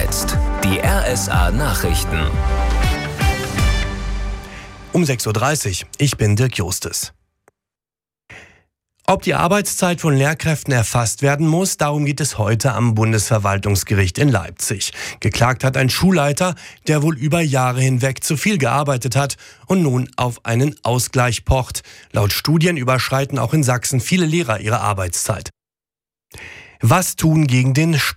Jetzt die RSA Nachrichten. Um 6.30 Uhr, ich bin Dirk Justus. Ob die Arbeitszeit von Lehrkräften erfasst werden muss, darum geht es heute am Bundesverwaltungsgericht in Leipzig. Geklagt hat ein Schulleiter, der wohl über Jahre hinweg zu viel gearbeitet hat und nun auf einen Ausgleich pocht. Laut Studien überschreiten auch in Sachsen viele Lehrer ihre Arbeitszeit. Was tun gegen den